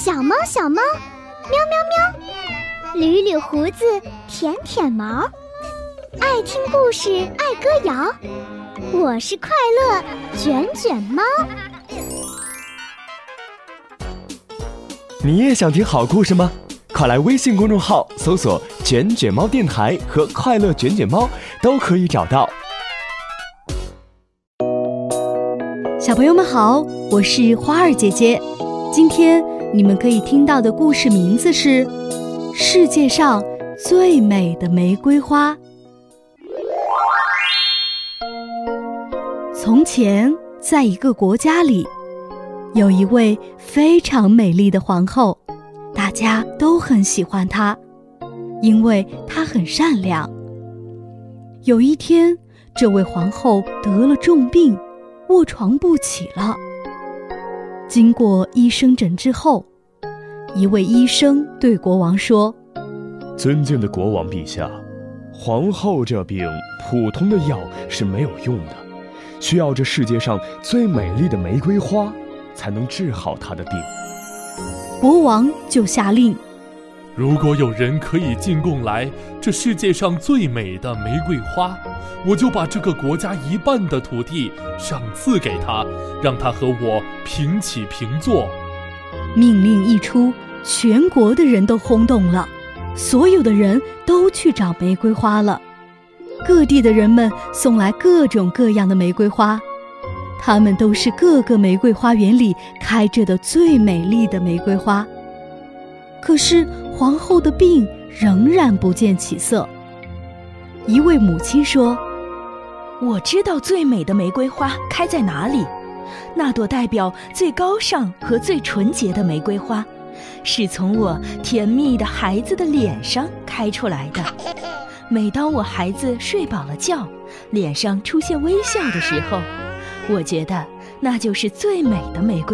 小猫小猫，喵喵喵，捋捋胡子，舔舔毛，爱听故事，爱歌谣。我是快乐卷卷猫。 你也想听好故事吗？快来微信公众号搜索卷卷猫电台和快乐卷卷猫，都可以找到。 小朋友们好，我是花儿姐姐。今天你们可以听到的故事名字是《世界上最美的玫瑰花》。从前，在一个国家里，有一位非常美丽的皇后，大家都很喜欢她，因为她很善良。有一天，这位皇后得了重病，卧床不起了。经过医生诊治后，一位医生对国王说： 尊敬的国王陛下，皇后这病普通的药是没有用的，需要这世界上最美丽的玫瑰花才能治好她的病。 国王就下令， 如果有人可以进贡来这世界上最美的玫瑰花，我就把这个国家一半的土地赏赐给他，让他和我平起平坐。 命令一出，全国的人都轰动了，所有的人都去找玫瑰花了。各地的人们送来各种各样的玫瑰花，它们都是各个玫瑰花园里开着的最美丽的玫瑰花。可是皇后的病仍然不见起色。一位母亲说： 我知道最美的玫瑰花开在哪里，那朵代表最高尚和最纯洁的玫瑰花，是从我甜蜜的孩子的脸上开出来的。每当我孩子睡饱了觉，脸上出现微笑的时候，我觉得那就是最美的玫瑰。